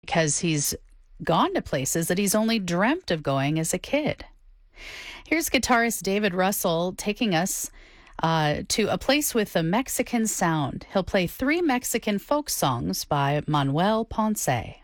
because he's gone to places that he's only dreamt of going as a kid. Here's guitarist David Russell taking us to a place with a Mexican sound. He'll play 3 Mexican folk songs by Manuel Ponce.